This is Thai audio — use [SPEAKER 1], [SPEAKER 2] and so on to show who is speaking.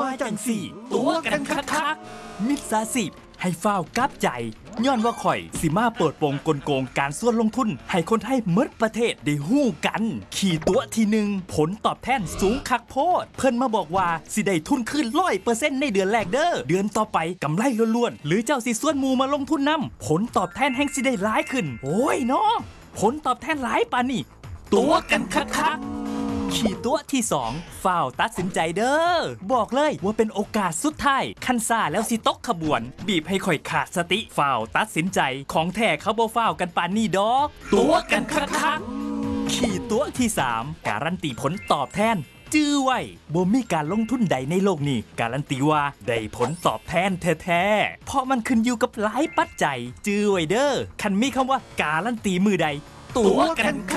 [SPEAKER 1] จังสี่ตัวกันคักมิตรสาสิบให้ฟ้าวกับใจย้อนว่าข่อยสิมาเปิดโปงกลโกงการส่วนลงทุนให้คนไทยเมดประเทศได้ฮู้กันขี่ตัวทีหนึ่งผลตอบแทนสูงคักโพดเพิ่นมาบอกว่าสิได้ทุนขึ้น100%ในเดือนแรกเด้อเดือนต่อไปกำไรล้วนๆหรือเจ้าสิส่วนหมู่มาลงทุนนำผลตอบแทนแห่งสิได้หลายขึ้นโอ้ยเนาะผลตอบแทนหลายปานนี่ตัวกันคักขี่ตัวที่2ฝ้าวตัดสินใจเด้อบอกเลยว่าเป็นโอกาสสุดท้ายคันซ่าแล้วสิตกขบวนบีบให้ข่อยขาดสติฝ้าวตัดสินใจของแท้เขาบ่ฝ้าวกันปานนี้ดอกตัวกันคักขี่ตัวที่3การันตีผลตอบแทนจื้อไว้บ่มีการลงทุนใดในโลกนี้การันตีว่าได้ผลตอบแทนแท้ๆเพราะมันขึ้นอยู่กับหลายปัจจัยจื้อไว้เด้อคันมีคำว่าการันตีมือใดตัวกันคั